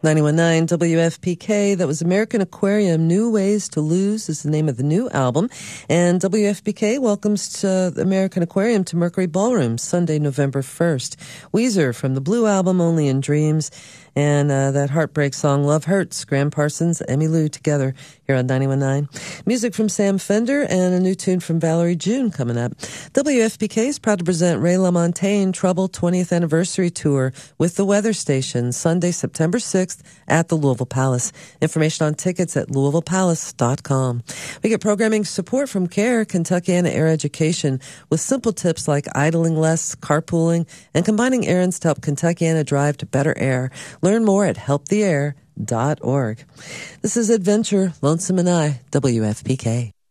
91.9 WFPK. That was American Aquarium. New Ways to Lose is the name of the new album. And WFPK welcomes to American Aquarium to Mercury Ballroom Sunday, November 1st. Weezer from the Blue album, Only in Dreams. And that heartbreak song, Love Hurts, Graham Parsons, Emmylou together here on 91.9. Music from Sam Fender and a new tune from Valerie June coming up. WFPK is proud to present Ray LaMontagne Trouble 20th Anniversary Tour with the Weather Station, Sunday, September 6th at the Louisville Palace. Information on tickets at LouisvillePalace.com. We get programming support from CARE, Kentuckiana Air Education, with simple tips like idling less, carpooling, and combining errands to help Kentuckiana drive to better air. Learn more at helptheair.org. This is Adventure, Lonesome and I, WFPK.